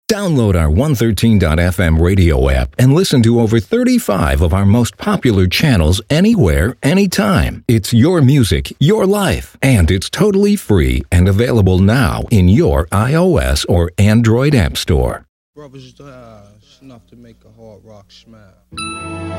Download our 113.fm radio app and listen to over 35 of our most popular channels anywhere, anytime. It's your music, your life, and it's totally free and available now in your iOS or Android app store. Brothers, it's enough to make a hard rock smile.